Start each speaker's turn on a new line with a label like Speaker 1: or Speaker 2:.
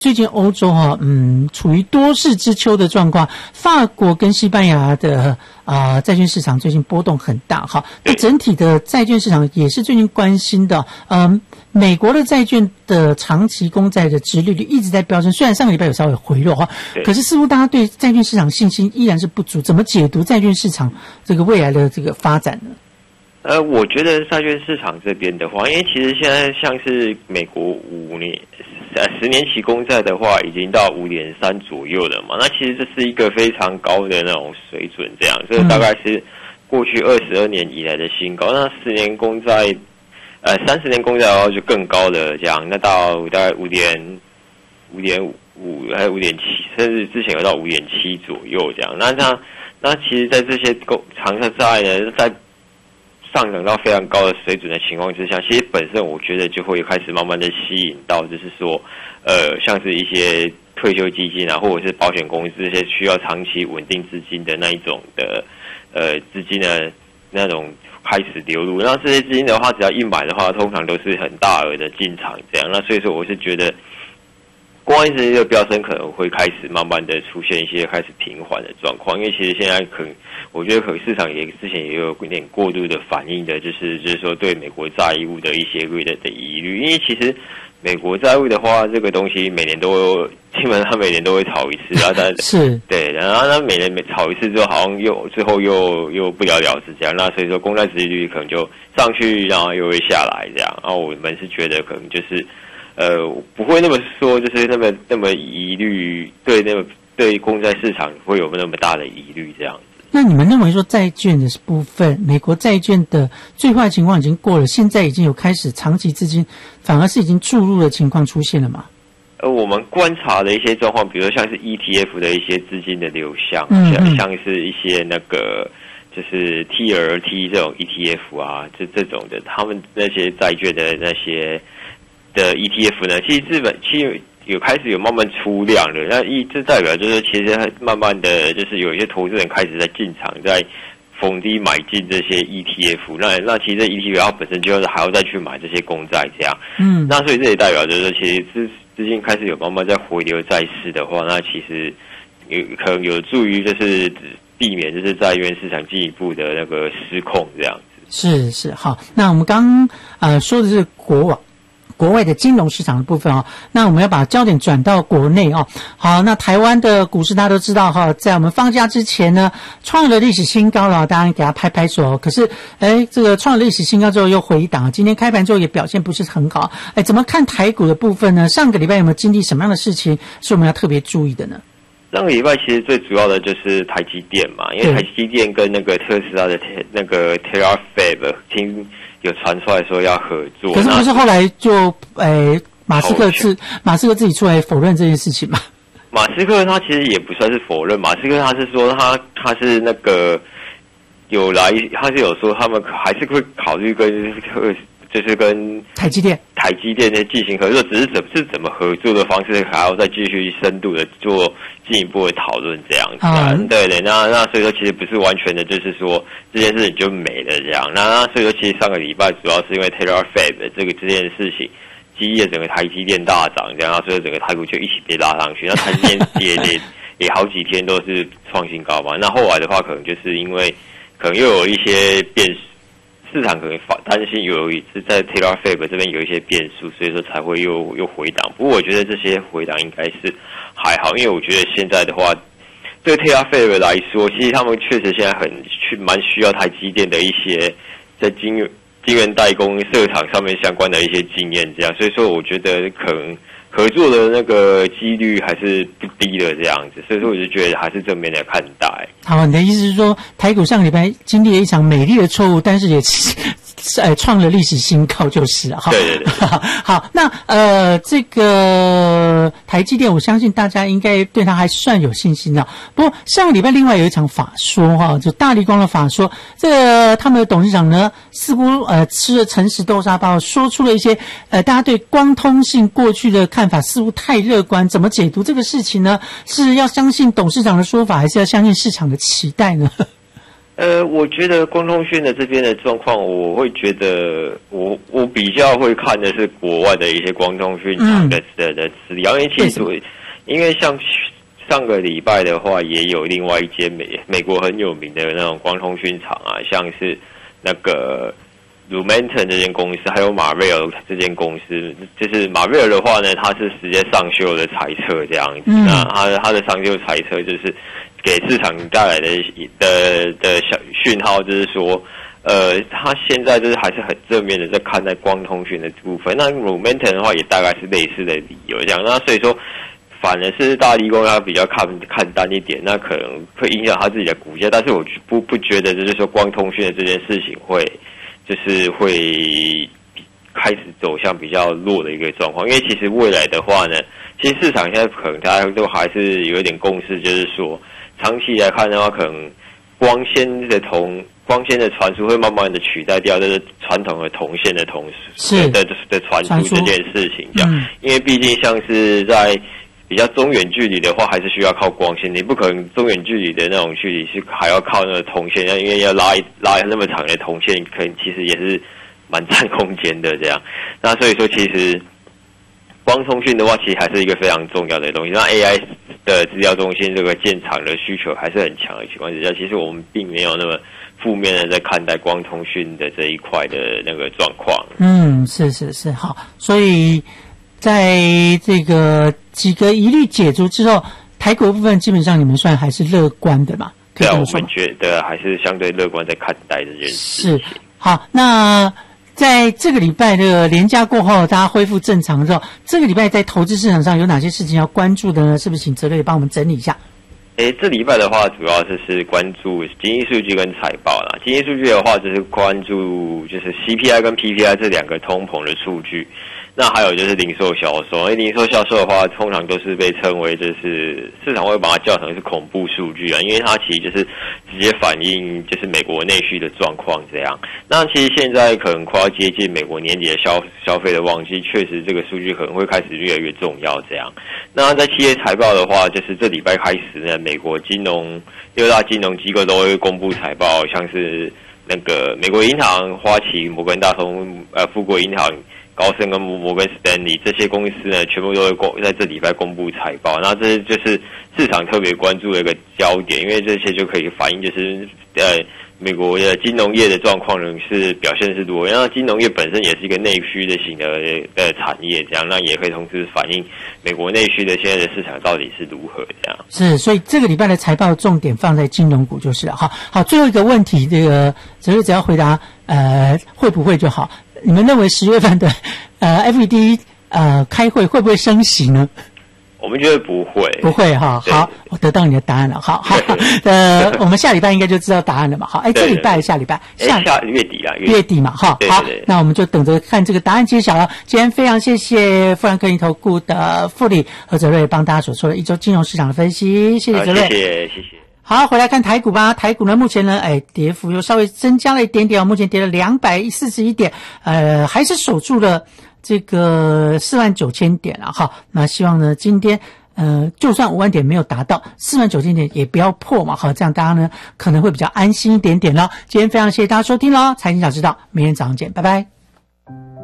Speaker 1: 最近欧洲处于多事之秋的状况，法国跟西班牙的债券市场最近波动很大哈。那整体的债券市场也是最近关心的。美国的债券的长期公债的殖利率一直在飙升，虽然上个礼拜有稍微回落哈，可是似乎大家对债券市场信心依然是不足。怎么解读债券市场这个未来的这个发展呢？
Speaker 2: 我觉得债券市场这边的话，因为其实现在像是美国10年期公债的话，已经到5.3左右了嘛。那其实这是一个非常高的那种水准，这样，这大概是过去22年以来的新高。那10年公债，30年公债的话就更高了，这样，那到大概5.5还有5.7，甚至之前有到5.7左右这样。那其实，在这些长债呢，在上涨到非常高的水准的情况之下，其实本身我觉得就会开始慢慢的吸引到，就是说，像是一些退休基金啊，或者是保险公司这些需要长期稳定资金的那一种的资金的那种开始流入。那这些资金的话，只要一买的话，通常都是很大额的进场这样。那所以说，我是觉得，光一直的飙升可能会开始慢慢的出现一些开始平缓的状况，因为其实现在我觉得可能市场之前也有点过度的反应的，就是说对美国债务的一些的疑虑，因为其实美国债务的话，这个东西基本上每年都会炒一次，然后
Speaker 1: 是
Speaker 2: 对，然后它每炒一次之后，好像最后又不了了之这样，那所以说公债殖利率可能就上去，然后又会下来这样。然后我们是觉得可能就是不会那么说，就是那么疑虑，对公债市场会有那么大的疑虑这样。
Speaker 1: 那你们认为说债券的部分，美国债券的最坏情况已经过了，现在已经有开始长期资金反而是已经注入的情况出现了吗？
Speaker 2: 我们观察的一些状况，比如说像是 ETF 的一些资金的流向，像是一些那个就是 TLT 这种 ETF 啊，这种的，他们那些债券的那些的 ETF 呢，其实有开始有慢慢出量了，那这代表就是其实慢慢的就是有一些投资人开始在进场，在逢低买进这些 ETF， 那其实这 ETF 它本身就是还要再去买这些公债这样，那所以这也代表就是其实资金开始有慢慢在回流债市的话，那其实可能有助于就是避免就是债券市场进一步的那个失控这样子。
Speaker 1: 是好，那我们刚说的是国外的金融市场的部分那我们要把焦点转到国内好，那台湾的股市大家都知道在我们放假之前呢，创了历史新高了，当然给他拍拍手可是这个创了历史新高之后又回档，今天开盘之后也表现不是很好。怎么看台股的部分呢？上个礼拜有没有经历什么样的事情是我们要特别注意的呢？
Speaker 2: 上个礼拜其实最主要的就是台积电嘛，因为台积电跟那个特斯拉的那个 Terafab 有传出来说要合作，
Speaker 1: 可是不是后来就马斯克自己出来否认这件事情嘛？
Speaker 2: 马斯克他其实也不算是否认，马斯克他是说他是那个他是有说他们还是会考虑就是跟台积电的进行合作，只是怎么合作的方式还要再继续深度的做进一步的讨论这样子对，那所以说其实不是完全的就是说这件事情就没了这样，那所以说其实上个礼拜主要是因为 Terafab 这件事情激励了整个台积电大涨这样，所以整个台股就一起被拉上去，那台积电也好几天都是创新高嘛，那后来的话可能就是因为可能又有一些市场可能担心是在 Terafab 这边有一些变数，所以说才会又回档。不过我觉得这些回档应该是还好，因为我觉得现在的话，对 Terafab 来说，其实他们确实现在蛮需要台积电的一些在晶圆代工设厂上面相关的一些经验，这样，所以说我觉得可能合作的那个几率还是不低的这样子，所以说我就觉得还是正面的看待。
Speaker 1: 好，你的意思是说台股上个礼拜经历了一场美丽的错误，但是也创了历史新高就是
Speaker 2: 对
Speaker 1: 好，那这个台积电我相信大家应该对它还算有信心的。不过上个礼拜另外有一场法说就大立光的法说，这个他们的董事长呢似乎吃了诚实豆沙包，说出了一些大家对光通信过去的看法似乎太乐观，怎么解读这个事情呢？是要相信董事长的说法，还是要相信市场的期待呢？
Speaker 2: 我觉得光通讯的这边的状况，我会觉得我比较会看的是国外的一些光通讯厂的资料，因为像上个礼拜的话，也有另外一间美国很有名的那种光通讯厂啊，像是那个 Lumentum 这间公司，还有马瑞尔这间公司。就是马瑞尔的话呢，它是直接上修的财测这样子，那它的上修财测就是给市场带来的讯号，就是说，它现在就是还是很正面的在看待光通讯的部分。那 Lumentum 的话，也大概是类似的理由这样。那所以说，反而是大立光它比较看淡一点，那可能会影响它自己的股价。但是我不觉得，就是说光通讯的这件事情会开始走向比较弱的一个状况。因为其实未来的话呢，其实市场现在可能大家都还是有一点共识，就是说，长期来看的话，可能光纤的传输会慢慢的取代掉这个传统的铜线的传输这件事情，这样。因为毕竟像是在比较中远距离的话，还是需要靠光纤，你不可能中远距离的那种距离是还要靠那个铜线，因为要拉那么长的铜线，可能其实也是蛮占空间的这样。那所以说，其实光通讯的话，其实还是一个非常重要的东西。那 AI 的资料中心这个建厂的需求还是很强的情况之下，其实我们并没有那么负面的在看待光通讯的这一块的那个状况。
Speaker 1: 是好，所以在这个几个疑虑解除之后，台股的部分基本上你们算还是乐观的嘛？
Speaker 2: 对啊，我们觉得还是相对乐观在看待这件事情。
Speaker 1: 是好，那在这个礼拜的连假过后，大家恢复正常之后，这个礼拜在投资市场上有哪些事情要关注的呢？是不是请哲瑞帮我们整理一下？
Speaker 2: 这礼拜的话，主要就是关注经济数据跟财报啦。经济数据的话，就是关注就是 CPI 跟 PPI 这两个通膨的数据。那还有就是零售销售，零售销售的话，通常都是被称为就是市场会把它叫成是恐怖数据啊，因为它其实就是直接反映就是美国内需的状况这样。那其实现在可能快要接近美国年底的消费的旺季，确实这个数据可能会开始越来越重要这样。那在企业财报的话，就是这礼拜开始呢，美国六大金融机构都会公布财报，像是那个美国银行、花旗、摩根大通、富国银行、高盛跟摩根士丹利这些公司呢，全部都会在这礼拜公布财报。那这就是市场特别关注的一个焦点，因为这些就可以反映就是美国的金融业的状况呢是表现是如何。那金融业本身也是一个内需的型的产业，这样那也可以同时反映美国内需的现在的市场到底是如何这样。
Speaker 1: 是，所以这个礼拜的财报重点放在金融股就是了。好，最后一个问题，这个只要回答会不会就好。你们认为10月份的FED 开会会不会升息呢？
Speaker 2: 我们觉得不会，
Speaker 1: 不会哈。好，我得到你的答案了。好，我们下礼拜应该就知道答案了嘛。好，这礼拜下礼拜
Speaker 2: 下月底啦，
Speaker 1: 月底嘛。好，那我们就等着看这个答案揭晓了。今天非常谢谢富兰克林投顾的副理何哲瑞帮大家所说的一周金融市场的分析，谢谢哲瑞，
Speaker 2: 谢谢。
Speaker 1: 好，回来看台股吧。台股呢，目前呢，跌幅又稍微增加了一点点，目前跌了241点，还是守住了这个49000点了哈。那希望呢，今天就算5万点没有达到49000点，也不要破嘛，好，这样大家呢可能会比较安心一点点咯。今天非常谢谢大家收听咯，财经早知道，明天早上见，拜拜。